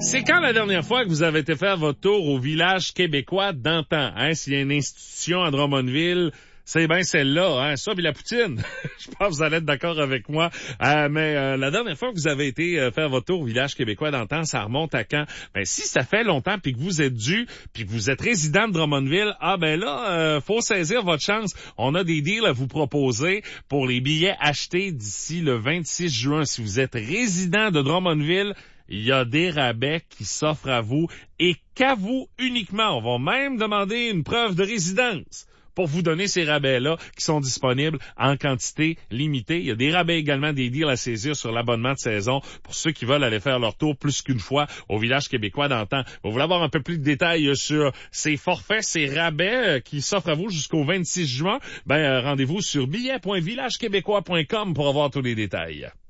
C'est quand la dernière fois que vous avez été faire votre tour au village québécois d'antan? Hein? S'il y a une institution à Drummondville, c'est bien celle-là, hein? Ça, puis la poutine. Je pense que vous allez être d'accord avec moi. Mais la dernière fois que vous avez été faire votre tour au village québécois d'antan, ça remonte à quand? Ben, si ça fait longtemps puis que vous êtes dû, puis que vous êtes résident de Drummondville, faut saisir votre chance. On a des deals à vous proposer pour les billets achetés d'ici le 26 juin. Si vous êtes résident de Drummondville, il y a des rabais qui s'offrent à vous et qu'à vous uniquement. On va même demander une preuve de résidence pour vous donner ces rabais-là qui sont disponibles en quantité limitée. Il y a des rabais également, des deals à saisir sur l'abonnement de saison pour ceux qui veulent aller faire leur tour plus qu'une fois au village québécois d'antan. Vous voulez avoir un peu plus de détails sur ces forfaits, ces rabais qui s'offrent à vous jusqu'au 26 juin? Rendez-vous sur billets.villagequébécois.com pour avoir tous les détails.